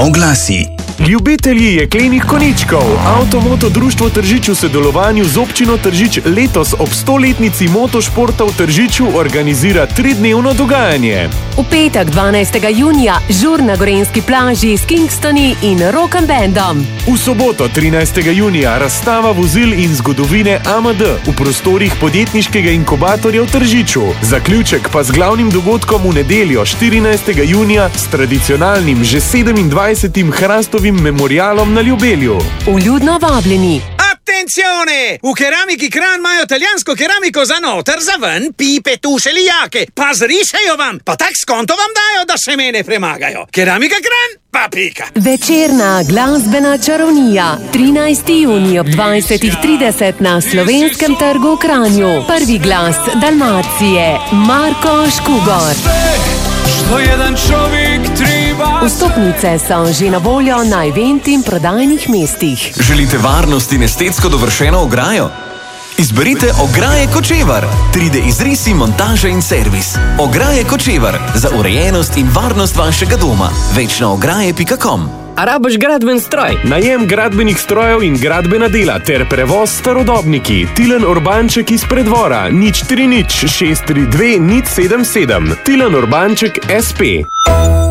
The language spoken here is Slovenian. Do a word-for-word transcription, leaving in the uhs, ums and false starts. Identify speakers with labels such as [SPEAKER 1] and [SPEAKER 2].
[SPEAKER 1] Oglasi.
[SPEAKER 2] Ljubitelji jeklenih konjičkov. Avtomoto društvo Tržič v sodelovanju z občino Tržič letos ob stoletnici motošporta v Tržiču organizira tridnevno dogajanje.
[SPEAKER 3] V petek dvanajstega junija žur na gorenjski plaži s Kingstoni in rock and bandom.
[SPEAKER 2] V soboto trinajstega junija razstava vozil in zgodovine A M D v prostorih podjetniškega inkubatorja v Tržiču. Zaključek pa z glavnim dogodkom v nedeljo štirinajstega junija s tradicionalnim že sedemindvajsetim Hrastovim memorialom na Ljubelju.
[SPEAKER 3] Vljudno vabljeni.
[SPEAKER 4] Attenzione! V Keramiki Kranj imajo italijansko keramiko za noter, za ven, pipe, tuše, lijake. Pa zrišejo vam, pa tak skonto vam dajo, da se mene premagajo. Keramika Kranj, pa pika.
[SPEAKER 3] Večerna glasbena čarovnija. trinajstega junija ob dvajsetih trideset na Slovenskem trgu v Kranju. Prvi glas Dalmacije, Marko Škugor.
[SPEAKER 5] Što jedan čovjek treba...
[SPEAKER 3] Vstopnice so že na voljo na event in prodajnih mestih.
[SPEAKER 6] Želite varnost in estetsko dovršeno ograjo? Izberite Ograje Kočevar. tri D izrisi, montaža in servis. Ograje Kočevar. Za urejenost in varnost vašega doma. Več na ograje pika com.
[SPEAKER 7] A rabiš gradben stroj?
[SPEAKER 2] Najem gradbenih strojev in gradbena dela ter prevoz starodobniki. Tilen Urbanček iz Predvora. nič tri nič šest tri dve nič sedem sedem. Tilen Urbanček S P.